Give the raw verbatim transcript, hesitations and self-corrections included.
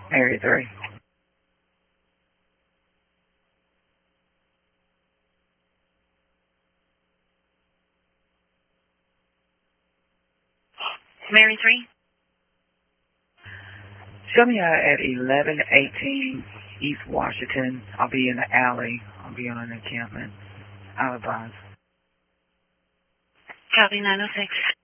Area three. Mary three. Show me out at eleven eighteen East Washington. I'll be in the alley. I'll be on an encampment. I'll advise. Copy nine oh six.